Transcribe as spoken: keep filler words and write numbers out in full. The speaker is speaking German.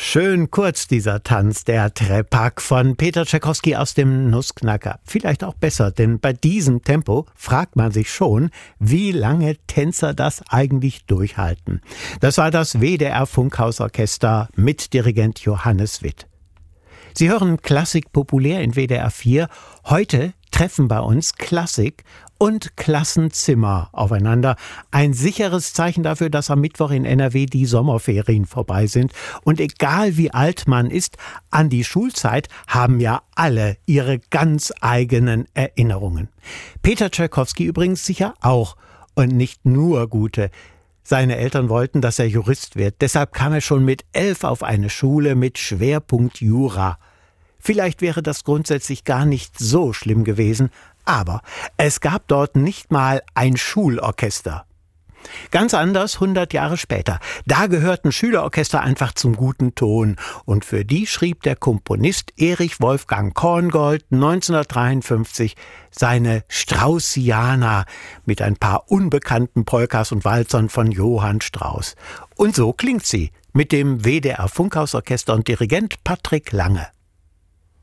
Schön kurz dieser Tanz, der Trepak von Peter Tschaikowski aus dem Nussknacker. Vielleicht auch besser, denn bei diesem Tempo fragt man sich schon, wie lange Tänzer das eigentlich durchhalten. Das war das W D R Funkhausorchester mit Dirigent Johannes Witt. Sie hören Klassik populär in W D R vier. Heute treffen bei uns Klassik und Klassenzimmer aufeinander. Ein sicheres Zeichen dafür, dass am Mittwoch in N R W die Sommerferien vorbei sind. Und egal wie alt man ist, an die Schulzeit haben ja alle ihre ganz eigenen Erinnerungen. Peter Tschaikowski übrigens sicher auch. Und nicht nur gute. Seine Eltern wollten, dass er Jurist wird. Deshalb kam er schon mit elf auf eine Schule mit Schwerpunkt Jura. Vielleicht wäre das grundsätzlich gar nicht so schlimm gewesen, aber es gab dort nicht mal ein Schulorchester. Ganz anders hundert Jahre später. Da gehörten Schülerorchester einfach zum guten Ton. Und für die schrieb der Komponist Erich Wolfgang Korngold neunzehnhundertdreiundfünfzig seine Straussiana mit ein paar unbekannten Polkas und Walzern von Johann Strauss. Und so klingt sie mit dem W D R Funkhausorchester und Dirigent Patrick Lange.